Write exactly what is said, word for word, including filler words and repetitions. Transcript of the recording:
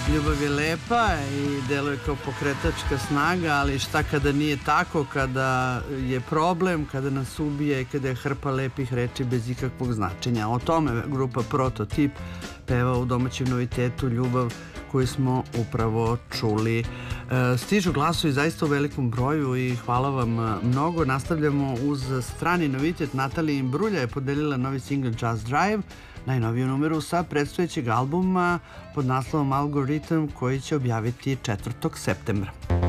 Ljubav je lepa i deluje kao pokretačka snaga, ali šta kada nije tako, kada je problem, kada nas ubije, kada je hrpa lepih reči bez ikakvog značenja. O tome grupa Prototip peva u domaćem novitetu Ljubav koju smo upravo čuli. Stižu glasovi zaista u velikom broju i hvala vam mnogo. Nastavljamo uz strani novitet. Natalija Imbrulja je podelila novi singl Just Drive, najnoviju numeru sa predstojećeg albuma pod naslovom Algoritm koji će objaviti četvrtog septembra.